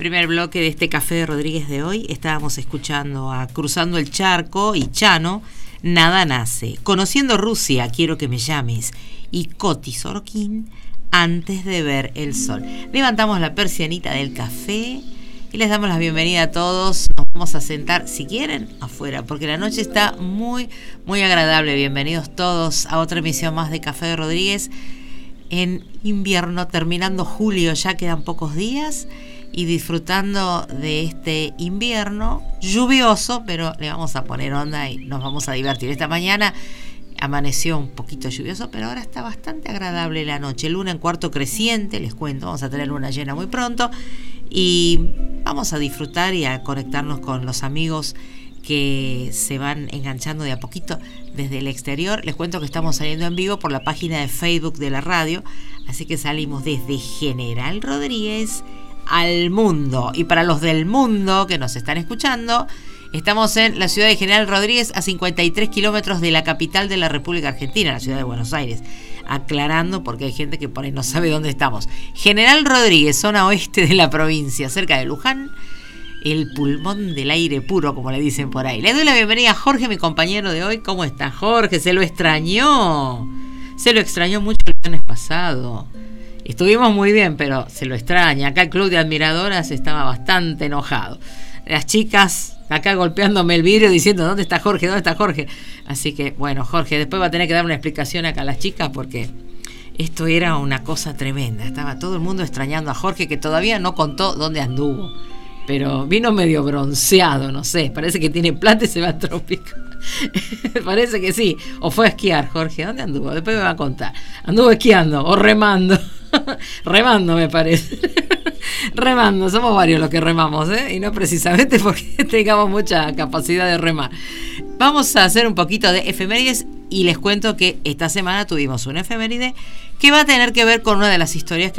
primer bloque de este Café de Rodríguez de hoy estábamos escuchando a Cruzando el Charco y Chano, Nada Nace, Conociendo Rusia, Quiero que me llames, y Coti Sorokin, Antes de ver el sol. Levantamos la persianita del café y les damos la bienvenida a todos. Nos vamos a sentar, si quieren, afuera, porque la noche está muy, muy agradable. Bienvenidos todos a otra emisión más de Café de Rodríguez en invierno, terminando julio, ya quedan pocos días y disfrutando de este invierno lluvioso, pero le vamos a poner onda y nos vamos a divertir. Esta mañana amaneció un poquito lluvioso, pero ahora está bastante agradable la noche. Luna en cuarto creciente, les cuento, vamos a tener luna llena muy pronto y vamos a disfrutar y a conectarnos con los amigos que se van enganchando de a poquito desde el exterior. Les cuento que estamos saliendo en vivo por la página de Facebook de la radio, así que salimos desde General Rodríguez al mundo. Y para los del mundo que nos están escuchando, estamos en la ciudad de General Rodríguez, a 53 kilómetros de la capital de la República Argentina, la ciudad de Buenos Aires. Aclarando, porque hay gente que por ahí no sabe dónde estamos. General Rodríguez, zona oeste de la provincia, cerca de Luján, el pulmón del aire puro, como le dicen por ahí. Le doy la bienvenida a Jorge, mi compañero de hoy. ¿Cómo está, Jorge? Se lo extrañó mucho el viernes pasado. Estuvimos muy bien, pero se lo extraña. Acá el club de admiradoras estaba bastante enojado. Las chicas acá golpeándome el vidrio diciendo ¿dónde está Jorge? ¿Dónde está Jorge? Así que, bueno, Jorge, después va a tener que dar una explicación acá a las chicas porque esto era una cosa tremenda. Estaba todo el mundo extrañando a Jorge, que todavía no contó dónde anduvo. Pero vino medio bronceado, no sé, parece que tiene plata y se va a trópico. Parece que sí. O fue a esquiar, Jorge. ¿Dónde anduvo? Después me va a contar. Anduvo esquiando o remando. Remando, me parece. Remando, somos varios los que remamos, y no precisamente porque tengamos mucha capacidad de remar. Vamos a hacer un poquito de efemérides y les cuento que esta semana tuvimos una efeméride que va a tener que ver con una de las historias que